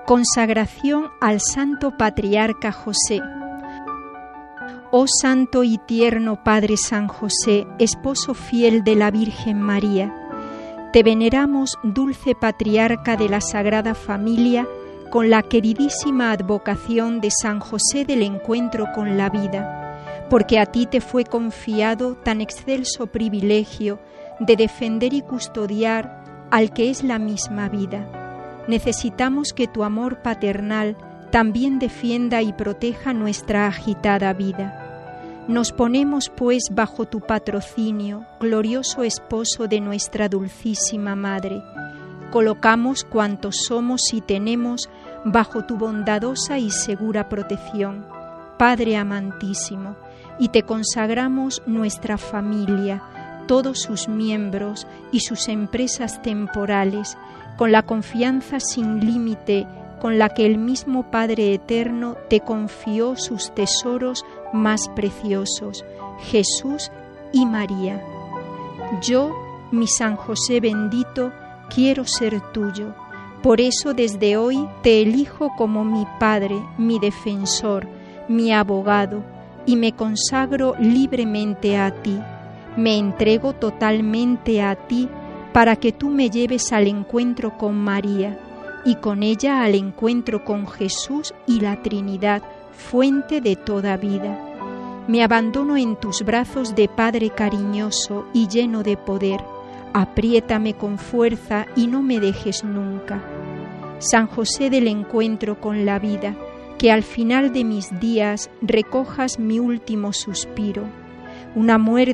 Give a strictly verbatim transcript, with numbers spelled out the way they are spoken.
Consagración al Santo Patriarca José. Oh Santo y tierno Padre San José, esposo fiel de la Virgen María, te veneramos, dulce Patriarca de la Sagrada Familia, con la queridísima advocación de San José del Encuentro con la Vida, porque a ti te fue confiado tan excelso privilegio de defender y custodiar al que es la misma vida. Necesitamos que tu amor paternal también defienda y proteja nuestra agitada vida. Nos ponemos, pues, bajo tu patrocinio, glorioso esposo de nuestra dulcísima Madre. Colocamos cuantos somos y tenemos bajo tu bondadosa y segura protección, Padre amantísimo, y te consagramos nuestra familia, todos sus miembros y sus empresas temporales, con la confianza sin límite con la que el mismo Padre Eterno te confió sus tesoros más preciosos, Jesús y María. Yo, mi San José bendito, quiero ser tuyo. Por eso desde hoy te elijo como mi Padre, mi defensor, mi abogado, y me consagro libremente a ti. Me entrego totalmente a ti para que tú me lleves al encuentro con María y con ella al encuentro con Jesús y la Trinidad, fuente de toda vida. Me abandono en tus brazos de Padre cariñoso y lleno de poder. Apriétame con fuerza y no me dejes nunca. San José del Encuentro con la Vida, que al final de mis días recojas mi último suspiro, una muerte